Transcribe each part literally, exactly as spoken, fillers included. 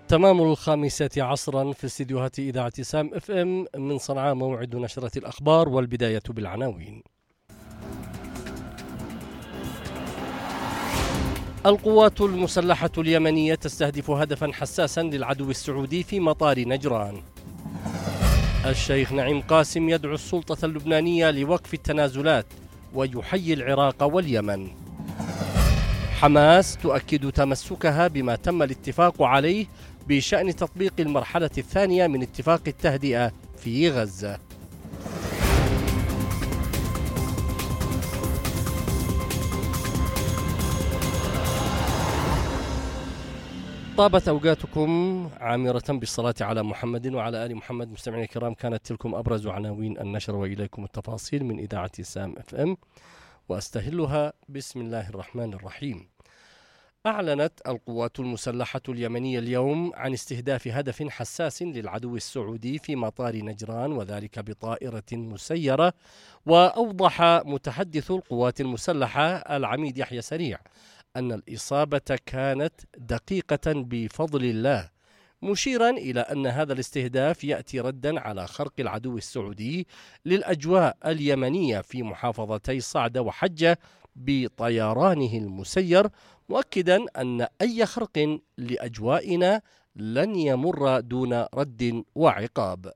تمام الخامسة عصرا في استديوهات إذاعة سام اف ام من صنعاء، موعد نشرة الأخبار، والبداية بالعناوين. القوات المسلحة اليمنية تستهدف هدفا حساسا للعدو السعودي في مطار نجران. الشيخ نعيم قاسم يدعو السلطة اللبنانية لوقف التنازلات ويحيي العراق واليمن. حماس تؤكد تمسكها بما تم الاتفاق عليه بشأن تطبيق المرحلة الثانية من اتفاق التهدئة في غزة. طابت أوقاتكم عامرة بالصلاة على محمد وعلى آل محمد. مستمعينا الكرام، كانت تلكم أبرز عناوين النشر، وإليكم التفاصيل من إذاعة سام اف ام، وأستهلها بسم الله الرحمن الرحيم. أعلنت القوات المسلحة اليمنية اليوم عن استهداف هدف حساس للعدو السعودي في مطار نجران، وذلك بطائرة مسيرة. وأوضح متحدث القوات المسلحة العميد يحيى سريع أن الإصابة كانت دقيقة بفضل الله، مشيرا إلى أن هذا الاستهداف يأتي ردا على خرق العدو السعودي للأجواء اليمنية في محافظتي صعدة وحجة بطيرانه المسير، مؤكدا أن أي خرق لأجوائنا لن يمر دون رد وعقاب.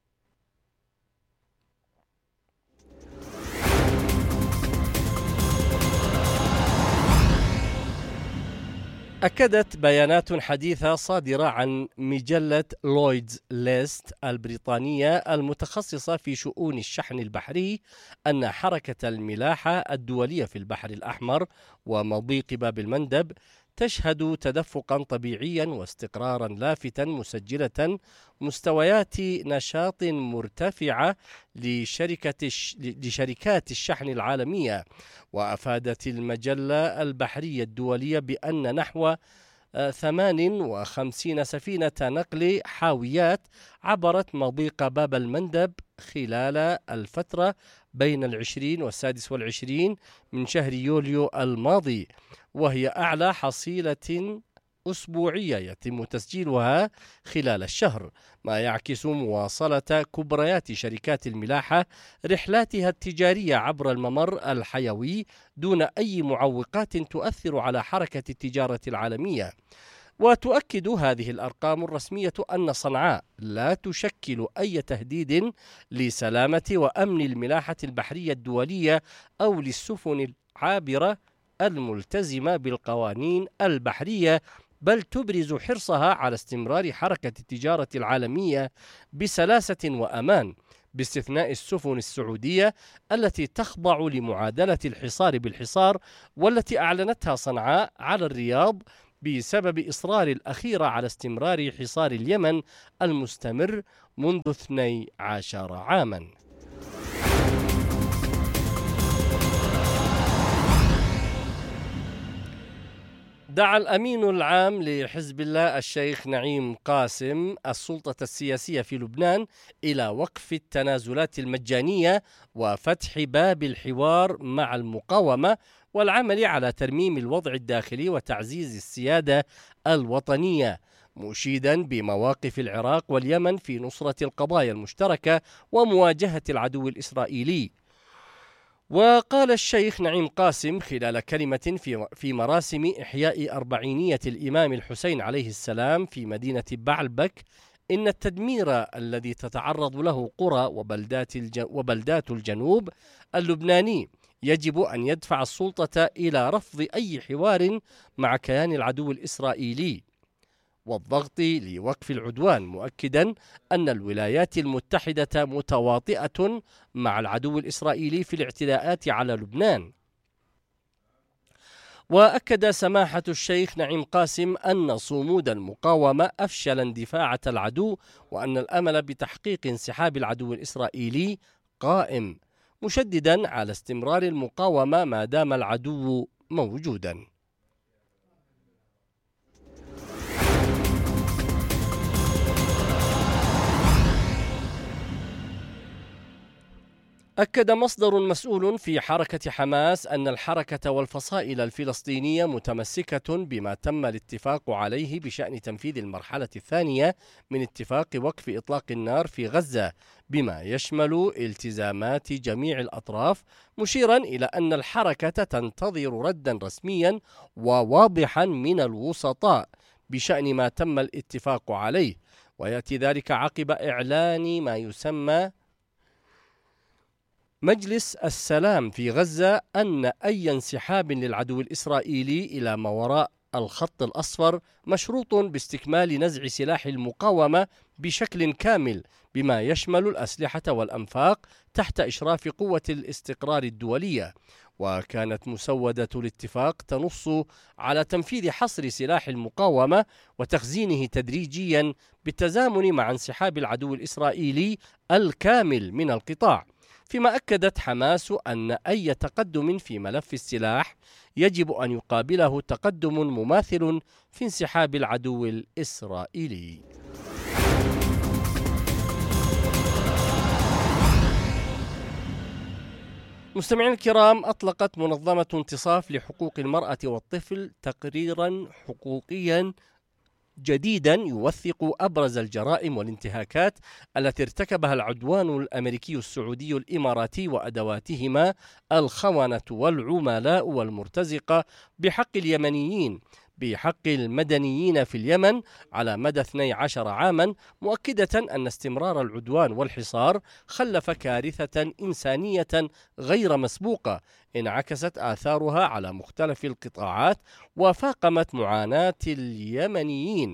أكدت بيانات حديثة صادرة عن مجلة لويدز ليست البريطانية المتخصصة في شؤون الشحن البحري أن حركة الملاحة الدولية في البحر الأحمر ومضيق باب المندب تشهد تدفقا طبيعيا واستقرارا لافتا، مسجلة مستويات نشاط مرتفعة لشركة لشركات الشحن العالمية. وأفادت المجلة البحرية الدولية بأن نحو ثمان وخمسين سفينة نقل حاويات عبرت مضيق باب المندب خلال الفترة بين العشرين والسادس والعشرين من شهر يوليو الماضي، وهي أعلى حصيلة أسبوعية يتم تسجيلها خلال الشهر، ما يعكس مواصلة كبريات شركات الملاحة رحلاتها التجارية عبر الممر الحيوي دون أي معوقات تؤثر على حركة التجارة العالمية. وتؤكد هذه الأرقام الرسمية أن صنعاء لا تشكل أي تهديد لسلامة وأمن الملاحة البحرية الدولية أو للسفن العابرة الملتزمة بالقوانين البحرية، بل تبرز حرصها على استمرار حركة التجارة العالمية بسلاسة وأمان، باستثناء السفن السعودية التي تخضع لمعادلة الحصار بالحصار، والتي أعلنتها صنعاء على الرياض بسبب إصرار الأخيرة على استمرار حصار اليمن المستمر منذ اثني عشر عاما. دعا الأمين العام لحزب الله الشيخ نعيم قاسم السلطة السياسية في لبنان إلى وقف التنازلات المجانية وفتح باب الحوار مع المقاومة، والعمل على ترميم الوضع الداخلي وتعزيز السيادة الوطنية، مشيدا بمواقف العراق واليمن في نصرة القضايا المشتركة ومواجهة العدو الإسرائيلي. وقال الشيخ نعيم قاسم خلال كلمة في في مراسم إحياء أربعينية الإمام الحسين عليه السلام في مدينة بعلبك إن التدمير الذي تتعرض له قرى وبلدات وبلدات الجنوب اللبناني يجب أن يدفع السلطة إلى رفض أي حوار مع كيان العدو الإسرائيلي والضغط لوقف العدوان، مؤكدا أن الولايات المتحدة متواطئة مع العدو الإسرائيلي في الاعتداءات على لبنان. وأكد سماحة الشيخ نعيم قاسم أن صمود المقاومة أفشل اندفاعة العدو، وأن الأمل بتحقيق انسحاب العدو الإسرائيلي قائم، مشددا على استمرار المقاومة ما دام العدو موجودا. أكد مصدر مسؤول في حركة حماس أن الحركة والفصائل الفلسطينية متمسكة بما تم الاتفاق عليه بشأن تنفيذ المرحلة الثانية من اتفاق وقف إطلاق النار في غزة، بما يشمل التزامات جميع الأطراف، مشيرا إلى أن الحركة تنتظر ردا رسميا وواضحا من الوسطاء بشأن ما تم الاتفاق عليه، ويأتي ذلك عقب إعلان ما يسمى مجلس السلام في غزة أن أي انسحاب للعدو الإسرائيلي إلى ما وراء الخط الأصفر مشروط باستكمال نزع سلاح المقاومة بشكل كامل، بما يشمل الأسلحة والأنفاق تحت إشراف قوة الاستقرار الدولية. وكانت مسودة الاتفاق تنص على تنفيذ حصر سلاح المقاومة وتخزينه تدريجيا بالتزامن مع انسحاب العدو الإسرائيلي الكامل من القطاع، فيما أكدت حماس أن أي تقدم في ملف السلاح يجب أن يقابله تقدم مماثل في انسحاب العدو الإسرائيلي. مستمعين الكرام، أطلقت منظمة انتصاف لحقوق المرأة والطفل تقريرا حقوقيا جديدا يوثق أبرز الجرائم والانتهاكات التي ارتكبها العدوان الأمريكي السعودي الإماراتي وأدواتهما الخونة والعملاء والمرتزقة بحق اليمنيين بحق المدنيين في اليمن على مدى اثني عشر عاما، مؤكدة أن استمرار العدوان والحصار خلف كارثة إنسانية غير مسبوقة انعكست آثارها على مختلف القطاعات وفاقمت معاناة اليمنيين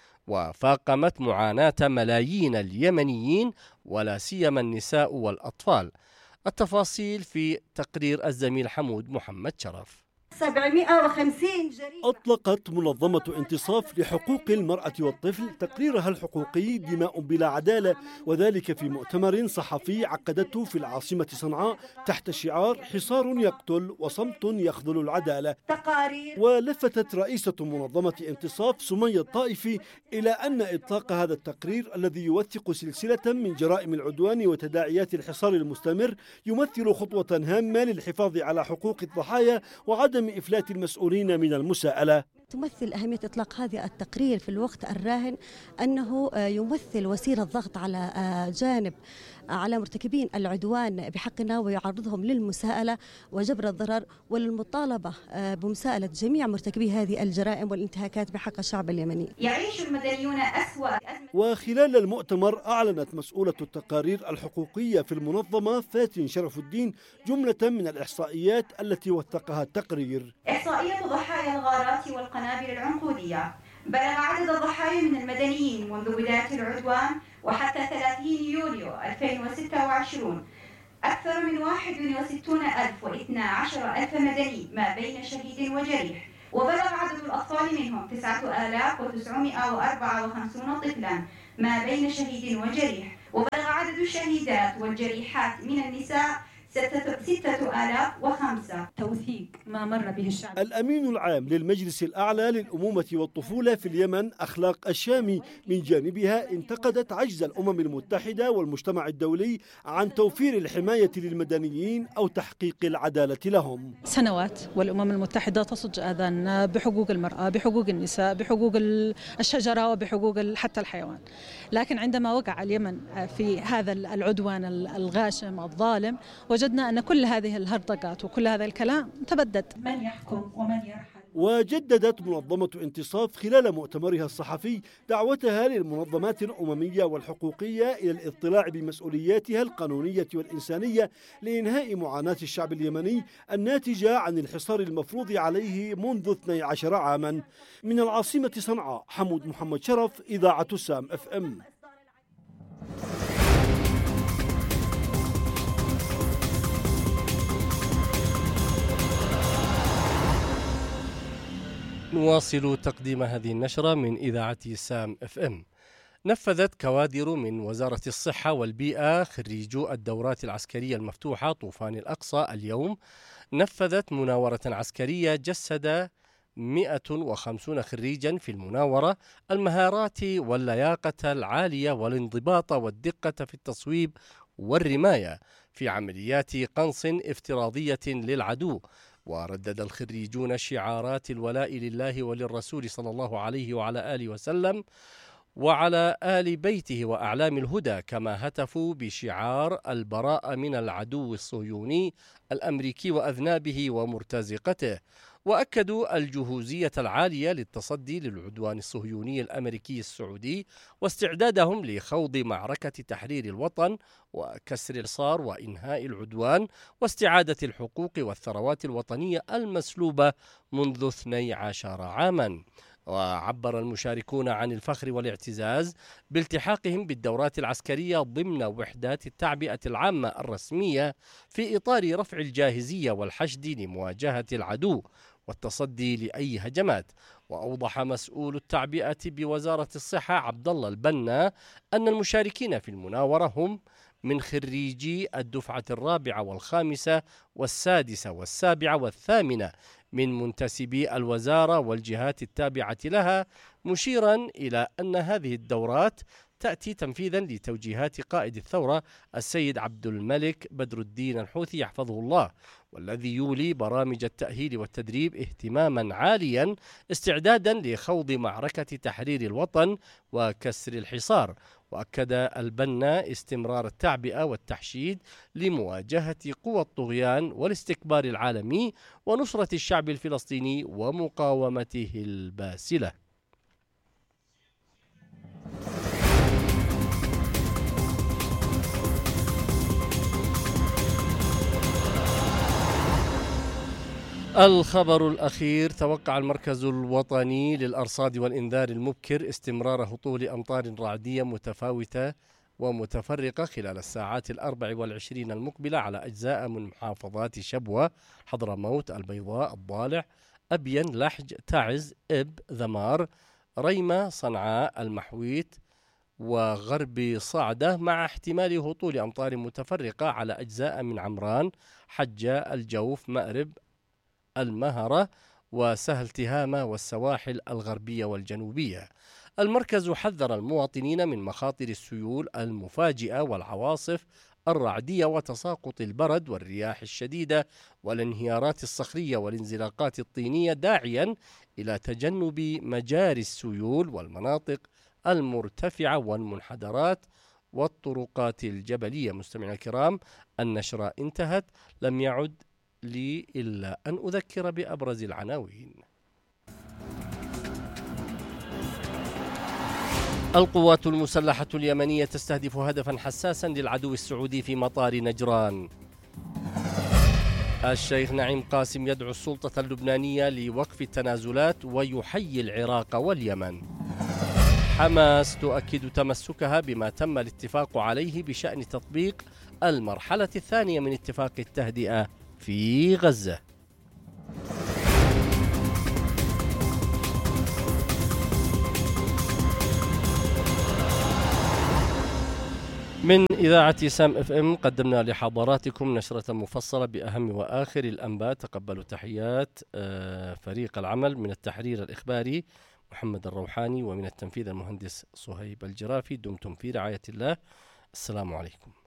وفاقمت معاناة ملايين اليمنيين ولا سيما النساء والأطفال. التفاصيل في تقرير الزميل حمود محمد شرف. سبعمائة وخمسين جريمة. أطلقت منظمة انتصاف لحقوق المرأة والطفل تقريرها الحقوقي دماء بلا عدالة، وذلك في مؤتمر صحفي عقدته في العاصمة صنعاء تحت شعار حصار يقتل وصمت يخذل العدالة. تقارير. ولفتت رئيسة منظمة انتصاف سمية الطائفي إلى أن إطلاق هذا التقرير الذي يوثق سلسلة من جرائم العدوان وتداعيات الحصار المستمر يمثل خطوة هامة للحفاظ على حقوق الضحايا وعدم إفلات المسؤولين من المساءلة. تمثل أهمية إطلاق هذا التقرير في الوقت الراهن أنه يمثل وسيلة ضغط على جانب على مرتكبين العدوان بحقنا ويعرضهم للمساءلة وجبر الضرر وللمطالبة بمساءلة جميع مرتكبي هذه الجرائم والانتهاكات بحق الشعب اليمني. يعيش المدنيون أسوأ. وخلال المؤتمر أعلنت مسؤولة التقارير الحقوقية في المنظمة فاتن شرف الدين جملة من الإحصائيات التي وثقها التقرير. إحصائية ضحايا الغارات والقنابل العنقودية بلغ عدد الضحايا من المدنيين منذ بداية العدوان وحتى ثلاثين يوليو ألفين وستة وعشرين أكثر من واحد وستين ألف واثني عشر ألف مدني ما بين شهيد وجريح، وبلغ عدد الأطفال منهم تسعة آلاف وتسعمائة وأربعة وخمسين طفلا ما بين شهيد وجريح، وبلغ عدد الشهيدات والجريحات من النساء ستة آلاف وخمسة. توثيق ما مر به الشعب. الأمين العام للمجلس الأعلى للأمومة والطفولة في اليمن أخلاق الشامي من جانبها انتقدت عجز الأمم المتحدة والمجتمع الدولي عن توفير الحماية للمدنيين أو تحقيق العدالة لهم. سنوات والأمم المتحدة تصج آذاننا بحقوق المرأة، بحقوق النساء، بحقوق الشجرة وبحقوق حتى الحيوان، لكن عندما وقع اليمن في هذا العدوان الغاشم الظالم وجدنا أن كل هذه الهرطقات وكل هذا الكلام تبدد. من يحكم ومن يرحل. وجددت منظمة انتصاف خلال مؤتمرها الصحفي دعوتها للمنظمات الأممية والحقوقية إلى الاطلاع بمسؤولياتها القانونية والإنسانية لإنهاء معاناة الشعب اليمني الناتجة عن الحصار المفروض عليه منذ اثني عشر عاما. من العاصمة صنعاء، حمود محمد شرف، إذاعة السام اف ام. نواصل تقديم هذه النشرة من إذاعة سام اف ام. نفذت كوادر من وزارة الصحة والبيئة خريجو الدورات العسكرية المفتوحة طوفان الأقصى اليوم نفذت مناورة عسكرية جسد مئة وخمسين خريجا في المناورة المهارات واللياقة العالية والانضباط والدقة في التصويب والرماية في عمليات قنص افتراضية للعدو. وردد الخريجون شعارات الولاء لله وللرسول صلى الله عليه وعلى آله وسلم وعلى آل بيته وأعلام الهدى، كما هتفوا بشعار البراءة من العدو الصهيوني الأمريكي وأذنابه ومرتزقته، وأكدوا الجهوزية العالية للتصدي للعدوان الصهيوني الأمريكي السعودي واستعدادهم لخوض معركة تحرير الوطن وكسر الحصار وإنهاء العدوان واستعادة الحقوق والثروات الوطنية المسلوبة منذ اثني عشر عاما. وعبر المشاركون عن الفخر والاعتزاز بالتحاقهم بالدورات العسكرية ضمن وحدات التعبئة العامة الرسمية في إطار رفع الجاهزية والحشد لمواجهة العدو والتصدي لأي هجمات. وأوضح مسؤول التعبئة بوزارة الصحة عبد الله البنا أن المشاركين في المناورة هم من خريجي الدفعة الرابعة والخامسة والسادسة والسابعة والثامنة من منتسبي الوزارة والجهات التابعة لها، مشيرا إلى أن هذه الدورات تأتي تنفيذا لتوجيهات قائد الثورة السيد عبد الملك بدر الدين الحوثي يحفظه الله، والذي يولي برامج التأهيل والتدريب اهتماما عاليا استعدادا لخوض معركة تحرير الوطن وكسر الحصار. وأكد البنا استمرار التعبئة والتحشيد لمواجهة قوى الطغيان والاستكبار العالمي ونصرة الشعب الفلسطيني ومقاومته الباسلة. الخبر الأخير: توقع المركز الوطني للأرصاد والإنذار المبكر استمرار هطول أمطار رعدية متفاوتة ومتفرقة خلال الساعات الأربع والعشرين المقبلة على أجزاء من محافظات شبوة، حضرموت، البيضاء، الضالع، أبين، لحج، تعز، إب، ذمار، ريمة، صنعاء، المحويت وغرب صعدة، مع احتمال هطول أمطار متفرقة على أجزاء من عمران، حجة، الجوف، مأرب، المهرة وسهل تهامة والسواحل الغربية والجنوبية. المركز حذر المواطنين من مخاطر السيول المفاجئة والعواصف الرعدية وتساقط البرد والرياح الشديدة والانهيارات الصخرية والانزلاقات الطينية، داعيا إلى تجنب مجاري السيول والمناطق المرتفعة والمنحدرات والطرقات الجبلية. مستمعينا الكرام، النشرة انتهت، لم يعد لي إلا أن أذكر بأبرز العناوين. القوات المسلحة اليمنية تستهدف هدفا حساسا للعدو السعودي في مطار نجران. الشيخ نعيم قاسم يدعو السلطة اللبنانية لوقف التنازلات ويحيي العراق واليمن. حماس تؤكد تمسكها بما تم الاتفاق عليه بشأن تطبيق المرحلة الثانية من اتفاق التهدئة في غزة. من إذاعة سام اف ام قدمنا لحضراتكم نشرة مفصلة بأهم وآخر الأنباء. تقبلوا تحيات فريق العمل، من التحرير الإخباري محمد الروحاني، ومن التنفيذ المهندس صهيب الجرافي. دمتم في رعاية الله. السلام عليكم.